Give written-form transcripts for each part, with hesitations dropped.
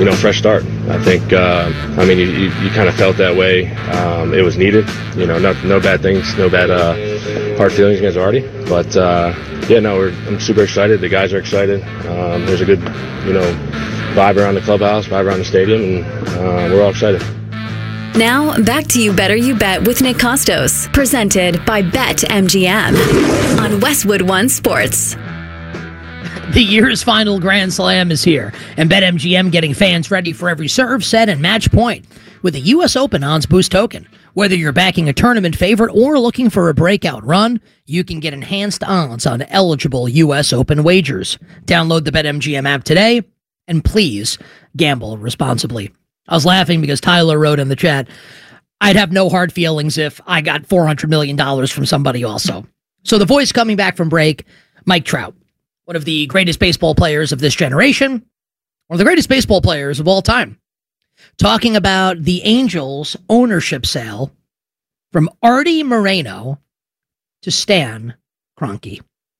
fresh start. I think, you kind of felt that way. It was needed. No bad things, no bad hard feelings against Artie. But, I'm super excited. The guys are excited. There's a good, vibe around the clubhouse, vibe around the stadium, and we're all excited. Now, back to You Better You Bet with Nick Costos, presented by BetMGM on Westwood One Sports. The year's final Grand Slam is here, and BetMGM getting fans ready for every serve, set, and match point with a U.S. Open odds boost token. Whether you're backing a tournament favorite or looking for a breakout run, you can get enhanced odds on eligible U.S. Open wagers. Download the BetMGM app today, and please gamble responsibly. I was laughing because Tyler wrote in the chat, I'd have no hard feelings if I got $400 million from somebody also. So the voice coming back from break, Mike Trout, one of the greatest baseball players of this generation, one of the greatest baseball players of all time, talking about the Angels ownership sale from Artie Moreno to Stan Kroenke.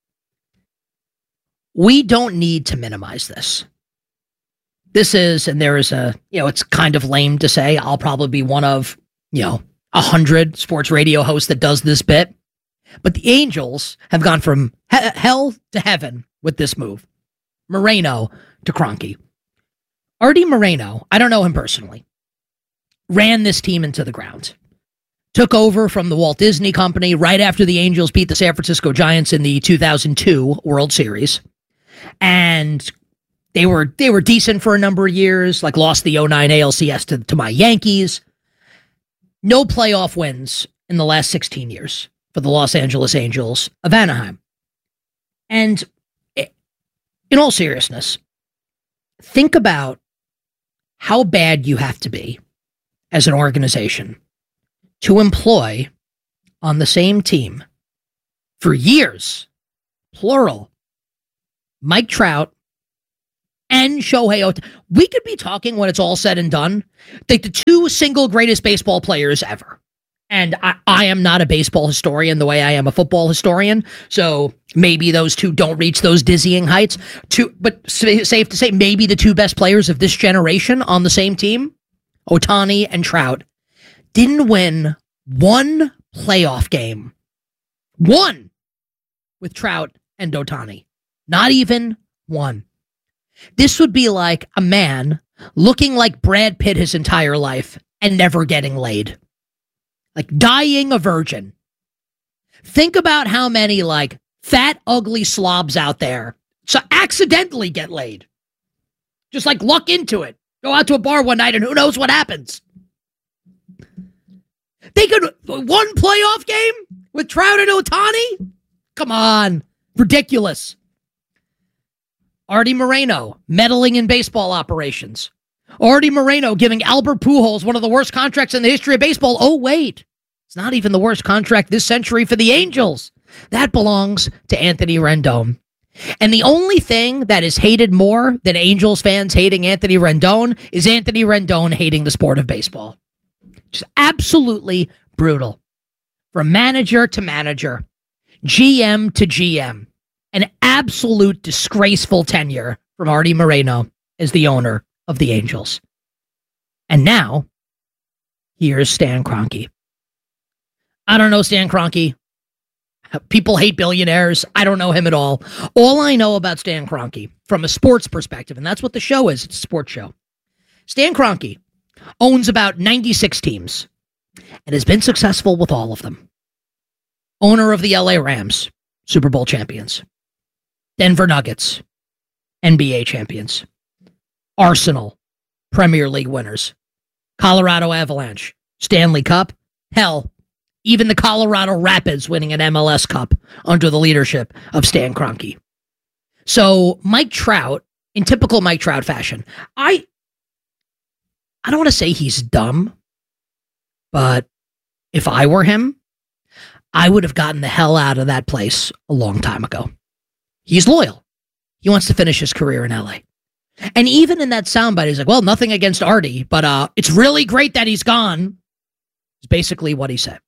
We don't need to minimize this. This is, and there is it's kind of lame to say, I'll probably be one of, 100 sports radio hosts that does this bit. But the Angels have gone from hell to heaven with this move. Moreno to Kroenke. Artie Moreno, I don't know him personally, ran this team into the ground. Took over from the Walt Disney Company right after the Angels beat the San Francisco Giants in the 2002 World Series. And they were decent for a number of years, like lost the 09 ALCS to my Yankees. No playoff wins in the last 16 years for the Los Angeles Angels of Anaheim. And in all seriousness, think about how bad you have to be as an organization to employ on the same team for years, plural, Mike Trout and Shohei Ohtani. We could be talking, when it's all said and done, like the two single greatest baseball players ever. And I am not a baseball historian the way I am a football historian, so maybe those two don't reach those dizzying heights. But safe to say, maybe the two best players of this generation on the same team, Ohtani and Trout, didn't win one playoff game. One with Trout and Ohtani. Not even one. This would be like a man looking like Brad Pitt his entire life and never getting laid. Like dying a virgin. Think about how many fat, ugly slobs out there so accidentally get laid. Just luck into it. Go out to a bar one night and who knows what happens. They could one playoff game with Trout and Ohtani? Come on. Ridiculous. Artie Moreno meddling in baseball operations. Artie Moreno giving Albert Pujols one of the worst contracts in the history of baseball. Oh, wait. It's not even the worst contract this century for the Angels. That belongs to Anthony Rendon. And the only thing that is hated more than Angels fans hating Anthony Rendon is Anthony Rendon hating the sport of baseball. Just absolutely brutal. From manager to manager, GM to GM. An absolute disgraceful tenure from Artie Moreno as the owner of the Angels. And now, here's Stan Kroenke. I don't know Stan Kroenke. People hate billionaires. I don't know him at all. All I know about Stan Kroenke, from a sports perspective, and that's what the show is, it's a sports show. Stan Kroenke owns about 96 teams and has been successful with all of them. Owner of the LA Rams, Super Bowl champions. Denver Nuggets, NBA champions. Arsenal, Premier League winners. Colorado Avalanche, Stanley Cup. Hell, even the Colorado Rapids winning an MLS Cup under the leadership of Stan Kroenke. So Mike Trout, in typical Mike Trout fashion, I don't want to say he's dumb, but if I were him, I would have gotten the hell out of that place a long time ago. He's loyal. He wants to finish his career in LA. And even in that soundbite, he's like, well, nothing against Artie, but it's really great that he's gone. It's basically what he said.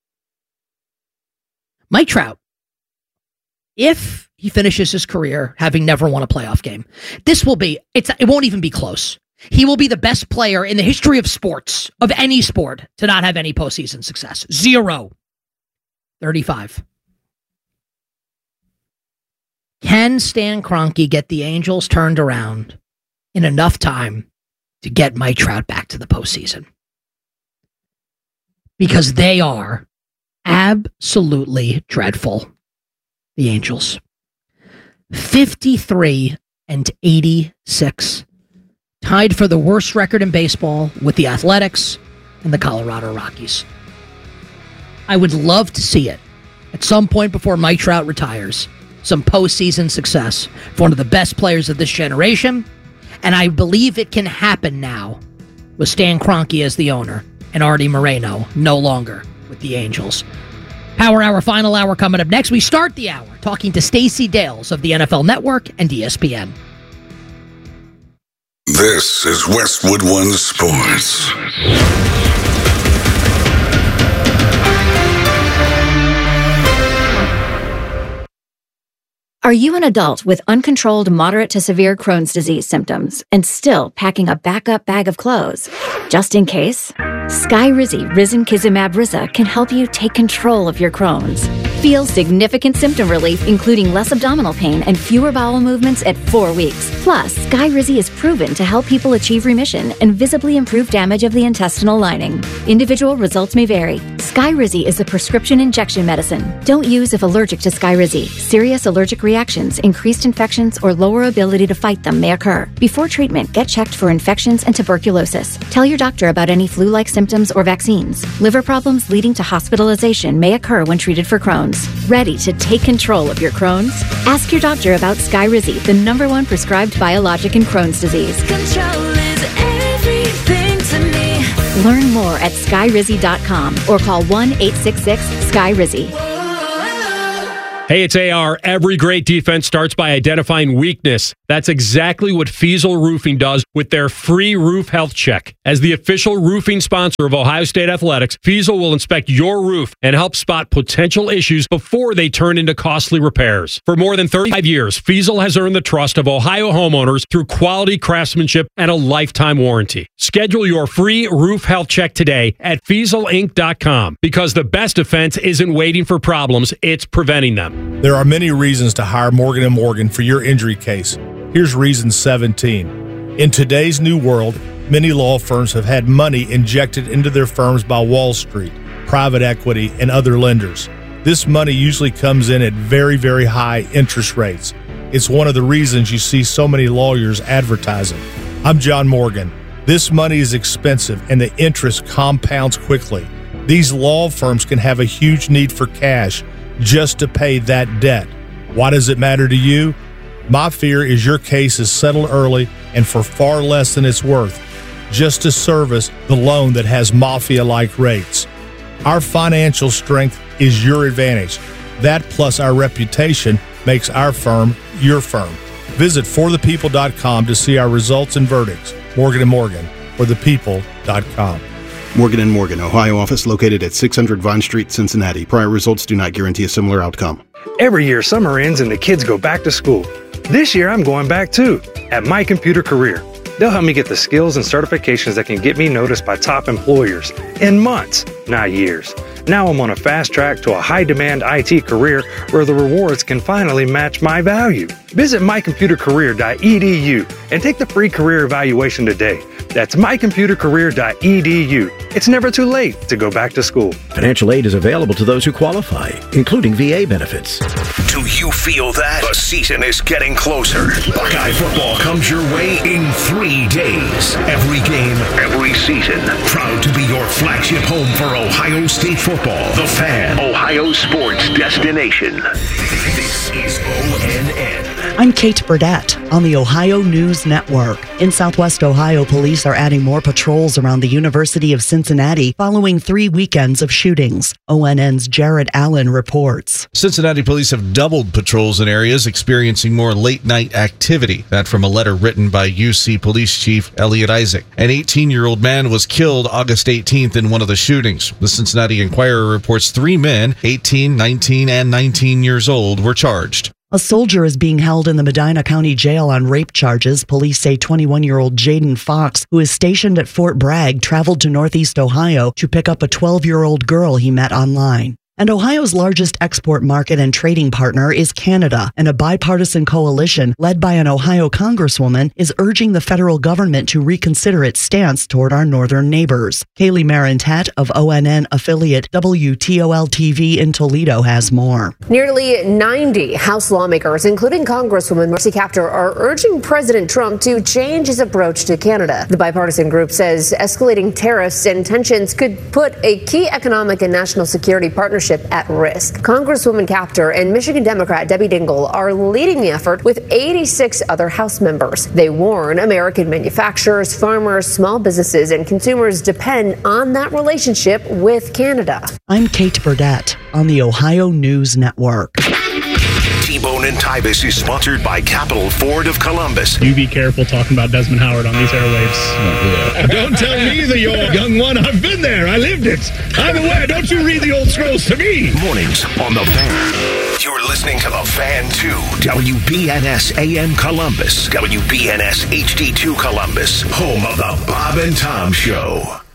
Mike Trout, if he finishes his career having never won a playoff game, it won't even be close. He will be the best player in the history of sports, of any sport, to not have any postseason success. 0. 35. Can Stan Kroenke get the Angels turned around in enough time to get Mike Trout back to the postseason? Because they are absolutely dreadful. The Angels. 53-86. Tied for the worst record in baseball with the Athletics and the Colorado Rockies. I would love to see it at some point before Mike Trout retires. Some postseason success for one of the best players of this generation. And I believe it can happen now with Stan Kroenke as the owner and Artie Moreno no longer with the Angels. Power Hour, final hour coming up next. We start the hour talking to Stacey Dales of the NFL Network and ESPN. This is Westwood One Sports. Are you an adult with uncontrolled moderate to severe Crohn's disease symptoms and still packing a backup bag of clothes? Just in case, Skyrizi Risankizumab Riza can help you take control of your Crohn's. Feel significant symptom relief, including less abdominal pain and fewer bowel movements at 4 weeks. Plus, Skyrizi is proven to help people achieve remission and visibly improve damage of the intestinal lining. Individual results may vary. Skyrizi is a prescription injection medicine. Don't use if allergic to Skyrizi. Serious allergic reactions, increased infections, or lower ability to fight them may occur. Before treatment, get checked for infections and tuberculosis. Tell your doctor about any flu-like symptoms or vaccines. Liver problems leading to hospitalization may occur when treated for Crohn's. Ready to take control of your Crohn's? Ask your doctor about Skyrizi, the #1 prescribed biologic in Crohn's disease. Control is everything to me. Learn more at Skyrizi.com or call 1-866-SKYRIZI. Hey, it's AR. Every great defense starts by identifying weakness. That's exactly what Fiesel Roofing does with their free roof health check. As the official roofing sponsor of Ohio State Athletics, Fiesel will inspect your roof and help spot potential issues before they turn into costly repairs. For more than 35 years, Fiesel has earned the trust of Ohio homeowners through quality craftsmanship and a lifetime warranty. Schedule your free roof health check today at FieselInc.com, because the best defense isn't waiting for problems, it's preventing them. There are many reasons to hire Morgan & Morgan for your injury case. Here's reason 17. In today's new world, many law firms have had money injected into their firms by Wall Street, private equity, and other lenders. This money usually comes in at very, very high interest rates. It's one of the reasons you see so many lawyers advertising. I'm John Morgan. This money is expensive and the interest compounds quickly. These law firms can have a huge need for cash just to pay that debt. Why does it matter to you? My fear is your case is settled early and for far less than it's worth, just to service the loan that has mafia-like rates. Our financial strength is your advantage. That plus our reputation makes our firm your firm. Visit forthepeople.com to see our results and verdicts. Morgan & Morgan, forthepeople.com. Morgan & Morgan, Ohio office located at 600 Vine Street, Cincinnati. Prior results do not guarantee a similar outcome. Every year, summer ends and the kids go back to school. This year, I'm going back too, at My Computer Career. They'll help me get the skills and certifications that can get me noticed by top employers in months, not years. Now I'm on a fast track to a high-demand IT career where the rewards can finally match my value. Visit mycomputercareer.edu and take the free career evaluation today. That's mycomputercareer.edu. It's never too late to go back to school. Financial aid is available to those who qualify, including VA benefits. Do you feel that? The season is getting closer. Buckeye football comes your way in 3 days. Every game, every season. Proud to be your flagship home for Ohio State football. The Fan, Ohio sports destination. This is ONN. I'm Kate Burdett on the Ohio News Network. In Southwest Ohio, police are adding more patrols around the University of Cincinnati following 3 weekends of shootings. ONN's Jared Allen reports. Cincinnati police have doubled patrols in areas experiencing more late-night activity. That from a letter written by UC Police Chief Elliot Isaac. An 18-year-old man was killed August 18th in one of the shootings. The Cincinnati Enquirer reports 3 men, 18, 19, and 19 years old, were charged. A soldier is being held in the Medina County Jail on rape charges. Police say 21-year-old Jaden Fox, who is stationed at Fort Bragg, traveled to Northeast Ohio to pick up a 12-year-old girl he met online. And Ohio's largest export market and trading partner is Canada, and a bipartisan coalition led by an Ohio congresswoman is urging the federal government to reconsider its stance toward our northern neighbors. Kaylee Marintet of ONN affiliate WTOL-TV in Toledo has more. Nearly 90 House lawmakers, including Congresswoman Marcy Kaptur, are urging President Trump to change his approach to Canada. The bipartisan group says escalating tariffs and tensions could put a key economic and national security partnership at risk. Congresswoman Kaptur and Michigan Democrat Debbie Dingell are leading the effort with 86 other House members. They warn American manufacturers, farmers, small businesses, and consumers depend on that relationship with Canada. I'm Kate Burdett on the Ohio News Network. T-Bone and Tybus is sponsored by Capital Ford of Columbus. You be careful talking about Desmond Howard on these airwaves. Don't tell me that you're a young one. I've been there. I lived it. I'm aware. Don't you read the old scrolls to me. Mornings on The Fan. You're listening to The Fan 2. WBNS AM Columbus. WBNS HD2 Columbus. Home of The Bob and Tom Show.